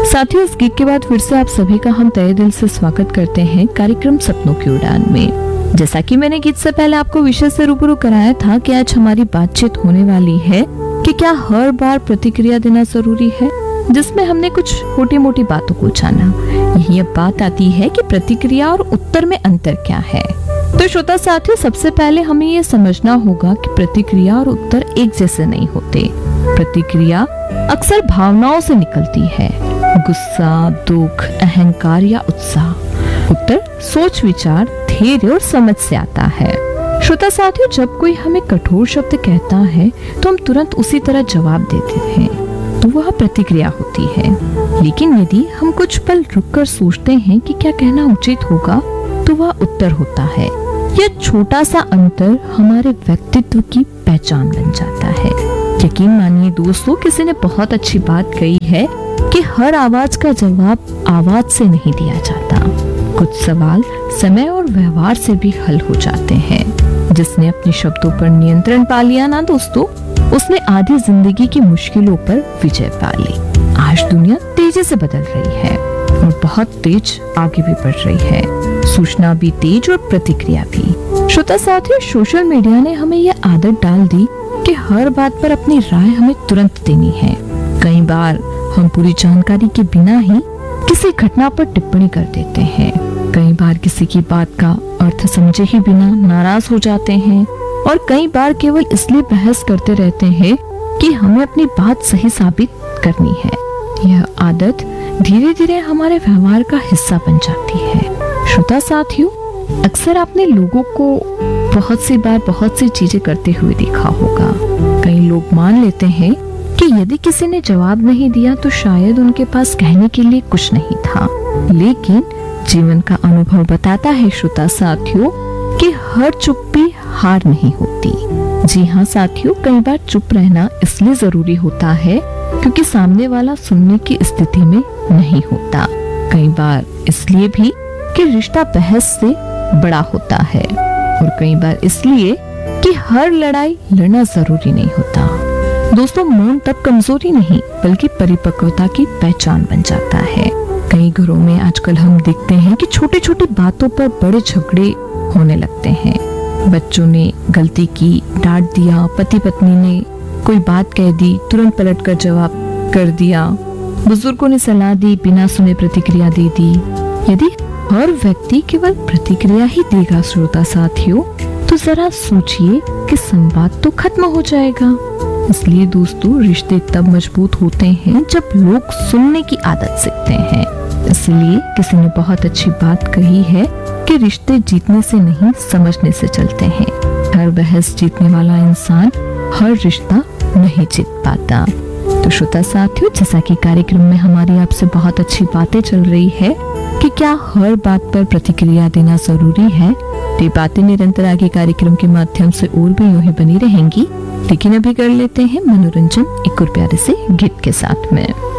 साथियों, इस गीत के बाद फिर से आप सभी का हम तहे दिल से स्वागत करते हैं कार्यक्रम सपनों की उड़ान में। जैसा कि मैंने गीत से पहले आपको विषय से रूबरू कराया था कि आज हमारी बातचीत होने वाली है कि क्या हर बार प्रतिक्रिया देना जरूरी है, जिसमें हमने कुछ छोटी मोटी बातों को जाना। यही अब बात आती है कि प्रतिक्रिया और उत्तर में अंतर क्या है। तो श्रोता साथियों, सबसे पहले हमें ये समझना होगा कि प्रतिक्रिया और उत्तर एक जैसे नहीं होते। प्रतिक्रिया अक्सर भावनाओं से निकलती है, गुस्सा, दुख, अहंकार या उत्साह। उत्तर सोच विचार, धैर्य और समझ से आता है। श्रोता साथियों, जब कोई हमें कठोर शब्द कहता है तो हम तुरंत उसी तरह जवाब देते हैं, तो वह प्रतिक्रिया होती है। लेकिन यदि हम कुछ पल रुककर सोचते हैं कि क्या कहना उचित होगा, तो वह उत्तर होता है। यह छोटा सा अंतर हमारे व्यक्तित्व की पहचान बन जाता है। यकीन मानिए दोस्तों, किसी ने बहुत अच्छी बात कही है कि हर आवाज का जवाब आवाज से नहीं दिया जाता। कुछ सवाल समय और व्यवहार से भी हल हो जाते हैं। जिसने अपने शब्दों पर नियंत्रण पा लिया ना दोस्तों, उसने आधी जिंदगी की मुश्किलों पर विजय पा ली। आज दुनिया तेजी से बदल रही है और बहुत तेज आगे भी बढ़ रही है। सूचना भी तेज और प्रतिक्रिया भी। श्रोता साथियों, सोशल मीडिया ने हमें यह आदत डाल दी कि हर बात पर अपनी राय हमें तुरंत देनी है। कई बार हम पूरी जानकारी के बिना ही किसी घटना पर टिप्पणी कर देते हैं। कई बार किसी की बात का अर्थ समझे ही बिना नाराज हो जाते हैं और कई बार केवल इसलिए बहस करते रहते हैं कि हमें अपनी बात सही साबित करनी है। यह आदत धीरे धीरे हमारे व्यवहार का हिस्सा बन जाती है। श्रोता साथियों, अक्सर आपने लोगों को बहुत सी बार बहुत सी चीजें करते हुए देखा होगा। कई लोग मान लेते हैं कि यदि किसी ने जवाब नहीं दिया तो शायद उनके पास कहने के लिए कुछ नहीं था। लेकिन जीवन का अनुभव बताता है श्रोता साथियों कि हर चुप्पी हार नहीं होती। जी हाँ साथियों, कई बार चुप रहना इसलिए जरूरी होता है क्योंकि सामने वाला सुनने की स्थिति में नहीं होता। कई बार इसलिए भी कि रिश्ता बहस से बड़ा होता है और कई बार इसलिए कि हर लड़ाई लड़ना जरूरी नहीं होता। दोस्तों, मौन तब कमजोरी नहीं बल्कि परिपक्वता की पहचान बन जाता है। कई घरों में आजकल हम देखते हैं कि छोटी छोटी बातों पर बड़े झगड़े होने लगते हैं। बच्चों ने गलती की, डांट दिया, पति पत्नी ने कोई बात कह दी, तुरंत पलटकर जवाब कर दिया, बुजुर्गों ने सलाह दी, बिना सुने प्रतिक्रिया दे दी। यदि हर व्यक्ति केवल प्रतिक्रिया ही देगा श्रोता साथियों, तो जरा सोचिए कि संवाद तो खत्म हो जाएगा। इसलिए दोस्तों, रिश्ते तब मजबूत होते हैं जब लोग सुनने की आदत सीखते हैं। इसलिए किसी ने बहुत अच्छी बात कही है कि रिश्ते जीतने से नहीं समझने से चलते हैं। हर बहस जीतने वाला इंसान हर रिश्ता नहीं जीत पाता। तो श्रोता साथियों, जैसा कि कार्यक्रम में हमारी आपसे बहुत अच्छी बातें चल रही है कि क्या हर बात पर प्रतिक्रिया देना जरूरी है, तो ये बातें निरंतर आगे कार्यक्रम के माध्यम से और भी यूं ही बनी रहेंगी। लेकिन अभी कर लेते हैं मनोरंजन एक और प्यारे से गीत के साथ में।